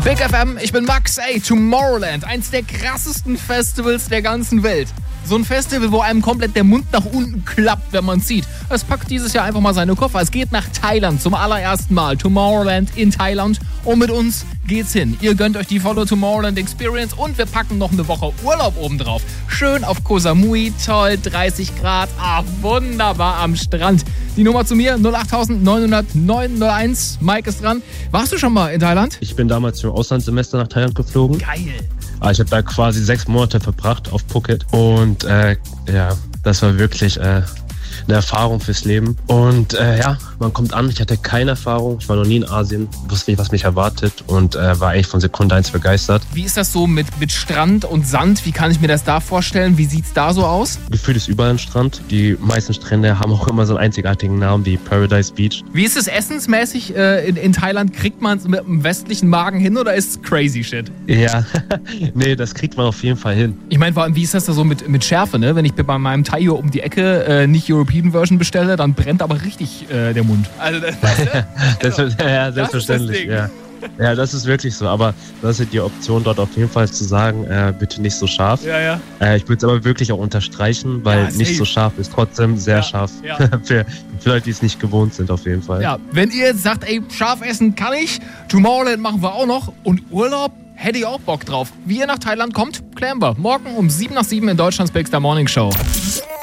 Big FM, ich bin Max. Ey, Tomorrowland, eins der krassesten Festivals der ganzen Welt. So ein Festival, wo einem komplett der Mund nach unten klappt, wenn man sieht. Es packt dieses Jahr einfach mal seine Koffer. Es geht nach Thailand zum allerersten Mal. Tomorrowland in Thailand. Und mit uns geht's hin. Ihr gönnt euch die volle Tomorrowland Experience und wir packen noch eine Woche Urlaub obendrauf. Schön auf Koh Samui, toll, 30 Grad. Wunderbar am Strand. Die Nummer zu mir, 08900 Mike ist dran. Warst du schon mal in Thailand? Ich bin damals zum Auslandssemester nach Thailand geflogen. Geil. Ich habe da quasi 6 Monate verbracht auf Phuket und das war wirklich eine Erfahrung fürs Leben. Und man kommt an, ich hatte keine Erfahrung, ich war noch nie in Asien, wusste nicht, was mich erwartet und war eigentlich von Sekunde 1 begeistert. Wie ist das so mit Strand und Sand? Wie kann ich mir das da vorstellen? Wie sieht's da so aus? Gefühlt ist überall ein Strand. Die meisten Strände haben auch immer so einen einzigartigen Namen wie Paradise Beach. Wie ist es essensmäßig in Thailand? Kriegt man es mit einem westlichen Magen hin oder ist es crazy shit? Ja, nee, das kriegt man auf jeden Fall hin. Ich meine, vor allem, wie ist das da so mit Schärfe, ne? Wenn ich bei meinem Thai hier um die Ecke nicht European Version bestelle, dann brennt aber richtig der Mund. Also, selbstverständlich, ja. Ja, das ist wirklich so, aber das ist die Option dort auf jeden Fall zu sagen, bitte nicht so scharf. Ja. Ich würde es aber wirklich auch unterstreichen, weil nicht so scharf ist trotzdem sehr scharf. Ja. Für Leute, die es nicht gewohnt sind auf jeden Fall. Ja, wenn ihr jetzt sagt, ey, scharf essen kann ich, Tomorrowland machen wir auch noch und Urlaub, hätte ich auch Bock drauf. Wie ihr nach Thailand kommt, klären wir. Morgen um 7 nach 7 in Deutschlands Big Star Morning Show.